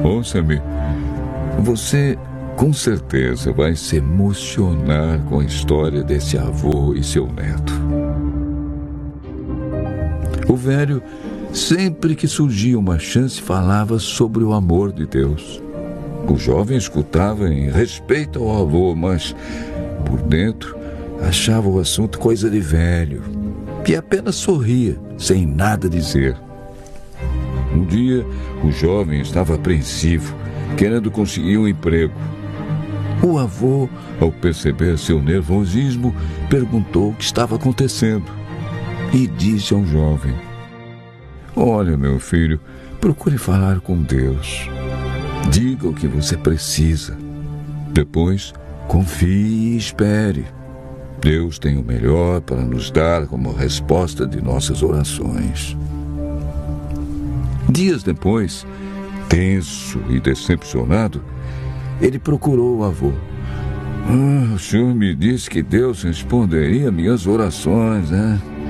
Ouça-me, você com certeza vai se emocionar com a história desse avô e seu neto. O velho, sempre que surgia uma chance, falava sobre o amor de Deus. O jovem escutava em respeito ao avô, mas por dentro achava o assunto coisa de velho e apenas sorria, sem nada dizer. Um dia, o jovem estava apreensivo, querendo conseguir um emprego. O avô, ao perceber seu nervosismo, perguntou o que estava acontecendo e disse ao jovem: olha, meu filho, procure falar com Deus. Diga o que você precisa. Depois, confie e espere. Deus tem o melhor para nos dar como resposta de nossas orações. Dias depois, tenso e decepcionado, ele procurou o avô. O senhor me disse que Deus responderia minhas orações, né?